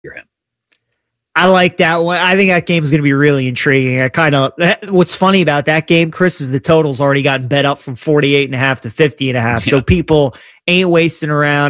him. I like that one. I think that game's going to be really intriguing. What's funny about that game, Chris, is the total's already gotten bet up from 48.5 to 50.5. Yeah. So people ain't wasting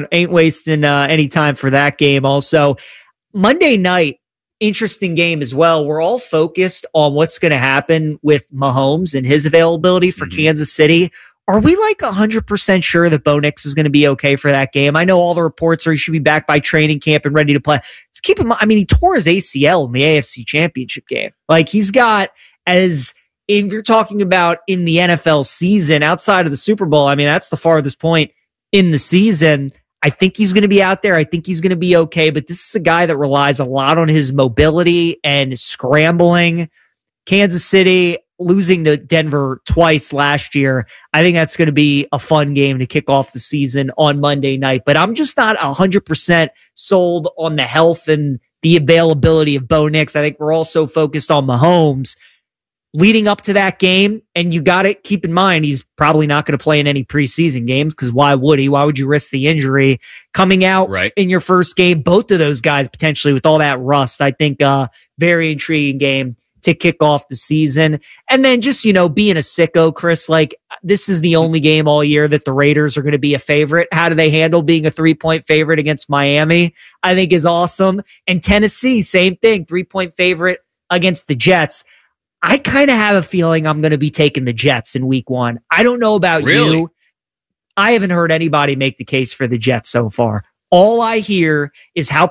any time for that game. Also, Monday night, interesting game as well. We're all focused on what's going to happen with Mahomes and his availability for Kansas City. Are we like 100% sure that Bo Nix is going to be okay for that game? I know all the reports are he should be back by training camp and ready to play. Let's keep in mind, I mean, he tore his ACL in the AFC Championship game. Like, he's got, if you're talking about in the NFL season outside of the Super Bowl, I mean, that's the farthest point in the season. I think he's going to be out there. I think he's going to be okay. But this is a guy that relies a lot on his mobility and scrambling. Kansas City losing to Denver twice last year. I think that's going to be a fun game to kick off the season on Monday night. But I'm just not 100% sold on the health and the availability of Bo Nix. I think we're also focused on Mahomes leading up to that game. And you got to keep in mind, he's probably not going to play in any preseason games because why would he? Why would you risk the injury coming out in your first game? Both of those guys potentially with all that rust. I think very intriguing game to kick off the season. And then just, being a sicko, Chris, like this is the only game all year that the Raiders are going to be a favorite. How do they handle being a 3-point favorite against Miami? I think is awesome. And Tennessee, same thing, 3-point favorite against the Jets. I kind of have a feeling I'm going to be taking the Jets in week 1. I don't know about you. I haven't heard anybody make the case for the Jets so far. All I hear is how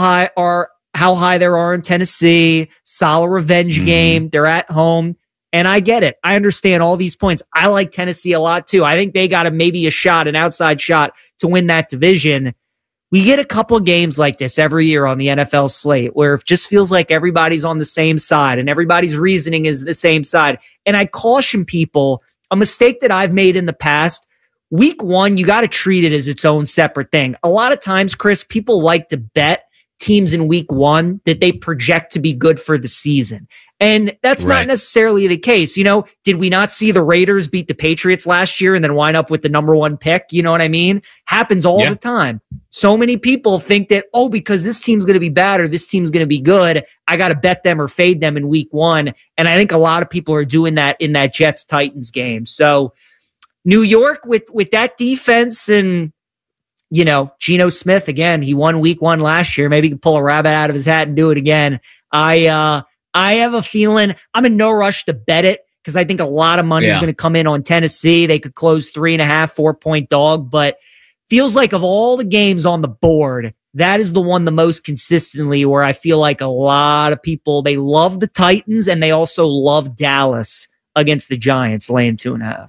high there are in Tennessee, solid revenge game. They're at home. And I get it. I understand all these points. I like Tennessee a lot too. I think they got maybe an outside shot to win that division. We get a couple of games like this every year on the NFL slate where it just feels like everybody's on the same side and everybody's reasoning is the same side. And I caution people, a mistake that I've made in the past, week 1, you got to treat it as its own separate thing. A lot of times, Chris, people like to bet teams in week 1 that they project to be good for the season. And that's not necessarily the case. Did we not see the Raiders beat the Patriots last year and then wind up with the number 1 pick? You know what I mean? Happens all the time. So many people think that, because this team's going to be bad or this team's going to be good, I got to bet them or fade them in week 1. And I think a lot of people are doing that in that Jets-Titans game. So New York with that defense and Geno Smith, again, he won week 1 last year. Maybe he can pull a rabbit out of his hat and do it again. I have a feeling I'm in no rush to bet it because I think a lot of money is going to come in on Tennessee. They could close 3.5, 4-point dog, but feels like of all the games on the board, that is the one the most consistently where I feel like a lot of people, they love the Titans and they also love Dallas against the Giants laying 2.5.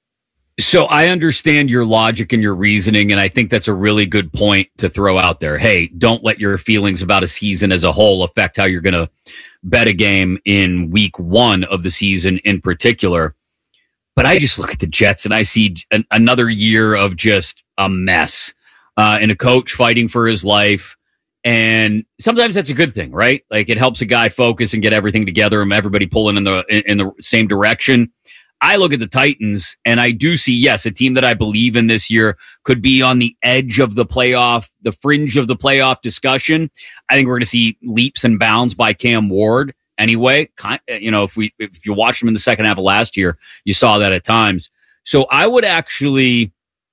So I understand your logic and your reasoning, and I think that's a really good point to throw out there. Hey, don't let your feelings about a season as a whole affect how you're going to bet a game in week 1 of the season in particular. But I just look at the Jets and I see another year of just a mess and a coach fighting for his life. And sometimes that's a good thing, right? Like it helps a guy focus and get everything together and everybody pulling in the same direction. I look at the Titans and I do see, yes, a team that I believe in this year could be on the edge of the playoff, the fringe of the playoff discussion. I think we're going to see leaps and bounds by Cam Ward anyway. If you watched him in the second half of last year, you saw that at times. So I would actually,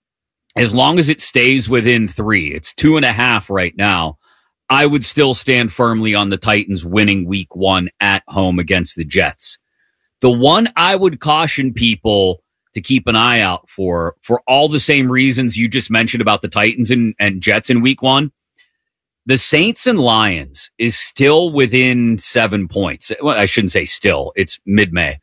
as long as it stays within 3, it's 2.5 right now, I would still stand firmly on the Titans winning week 1 at home against the Jets. The one I would caution people to keep an eye out for all the same reasons you just mentioned about the Titans and Jets in week 1, the Saints and Lions is still within 7 points. Well, I shouldn't say still. It's mid-May.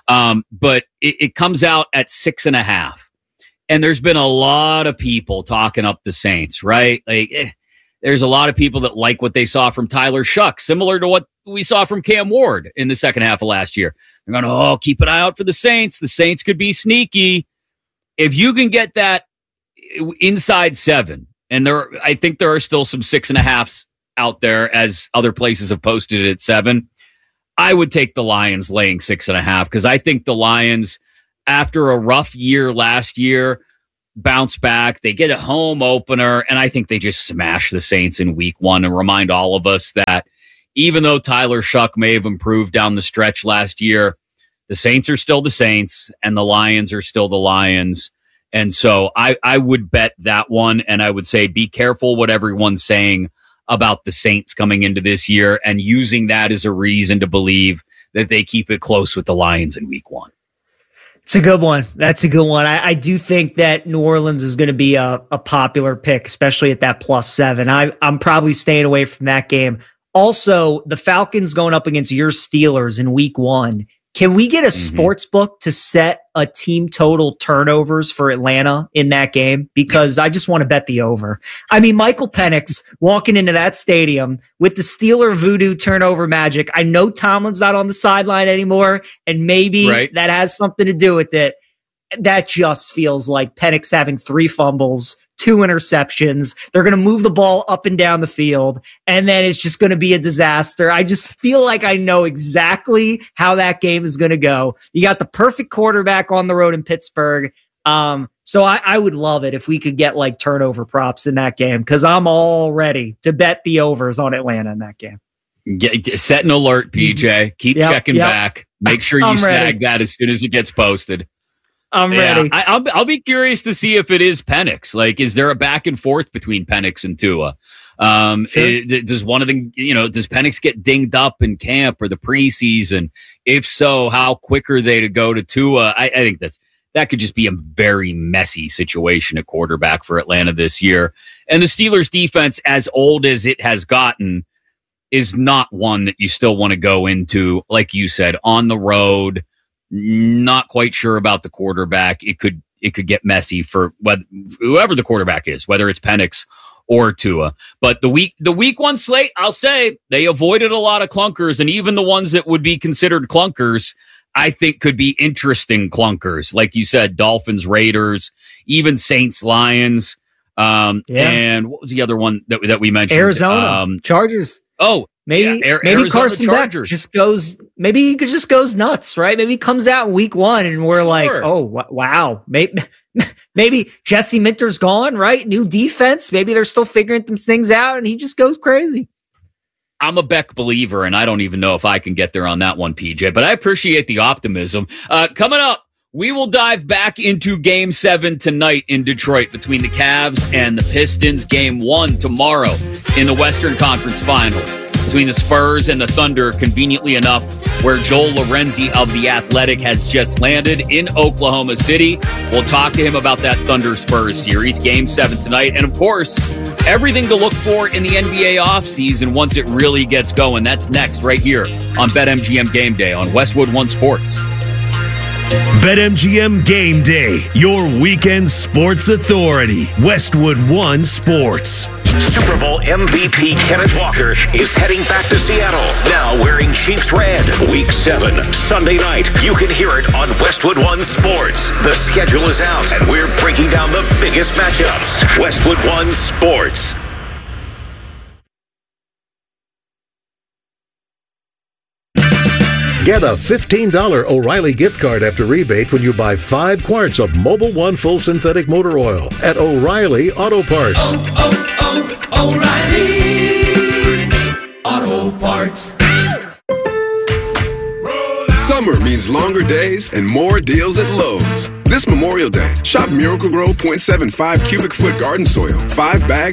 But it comes out at 6.5. And there's been a lot of people talking up the Saints, right? There's a lot of people that like what they saw from Tyler Shuck, similar to what we saw from Cam Ward in the second half of last year. They're going, keep an eye out for the Saints. The Saints could be sneaky. If you can get that inside 7, and I think there are still some 6.5s out there as other places have posted it at 7, I would take the Lions laying 6.5 because I think the Lions, after a rough year last year, bounce back. They get a home opener, and I think they just smash the Saints in week 1 and remind all of us that even though Tyler Shuck may have improved down the stretch last year, the Saints are still the Saints and the Lions are still the Lions. And so I would bet that one, and I would say be careful what everyone's saying about the Saints coming into this year and using that as a reason to believe that they keep it close with the Lions in week 1. It's a good one. That's a good one. I do think that New Orleans is going to be a popular pick, especially at that +7. I'm probably staying away from that game. Also, the Falcons going up against your Steelers in week 1. Can we get a sports book to set a team total turnovers for Atlanta in that game? Because I just want to bet the over. I mean, Michael Penix walking into that stadium with the Steeler voodoo turnover magic. I know Tomlin's not on the sideline anymore, and maybe that has something to do with it. That just feels like Penix having 3 fumbles, 2 interceptions. They're going to move the ball up and down the field, and then it's just going to be a disaster. I just feel like I know exactly how that game is going to go. You got the perfect quarterback on the road in Pittsburgh. So I would love it if we could get like turnover props in that game, because I'm all ready to bet the overs on Atlanta in that game. Set an alert, PJ. Keep checking back. Make sure you snag that as soon as it gets posted. I'm ready. I'll be curious to see if it is Penix. Like, is there a back and forth between Penix and Tua? Does one of them, does Penix get dinged up in camp or the preseason? If so, how quick are they to go to Tua? I think that could just be a very messy situation at quarterback for Atlanta this year. And the Steelers defense, as old as it has gotten, is not one that you still want to go into, like you said, on the road. Not quite sure about the quarterback. It could get messy for whoever the quarterback is, whether it's Penix or Tua. But the week 1 slate, I'll say they avoided a lot of clunkers, and even the ones that would be considered clunkers, I think could be interesting clunkers. Like you said, Dolphins, Raiders, even Saints, Lions. And what was the other one that we mentioned? Arizona, Chargers. Oh, maybe Carson Beck just goes. Maybe he just goes nuts, right? Maybe he comes out in week 1 and we're like, oh wow, maybe Jesse Minter's gone, right? New defense. Maybe they're still figuring some things out, and he just goes crazy. I'm a Beck believer, and I don't even know if I can get there on that one, PJ. But I appreciate the optimism. Coming up, we will dive back into Game 7 tonight in Detroit between the Cavs and the Pistons. Game 1 tomorrow in the Western Conference Finals between the Spurs and the Thunder, conveniently enough, where Joel Lorenzi of The Athletic has just landed in Oklahoma City. We'll talk to him about that Thunder-Spurs series, Game 7 tonight. And, of course, everything to look for in the NBA offseason once it really gets going. That's next right here on BetMGM Game Day on Westwood One Sports. BetMGM Game Day, your weekend sports authority. Westwood One Sports. Super Bowl MVP Kenneth Walker is heading back to Seattle, now wearing Chiefs red. Week 7, Sunday night. You can hear it on Westwood One Sports. The schedule is out, and we're breaking down the biggest matchups. Westwood One Sports. Get a $15 O'Reilly gift card after rebate when you buy 5 quarts of Mobil 1 full synthetic motor oil at O'Reilly Auto Parts. O'Reilly Auto Parts. Summer means longer days and more deals at Lowe's. This Memorial Day, shop Miracle-Gro 0.75 cubic foot garden soil, 5 bags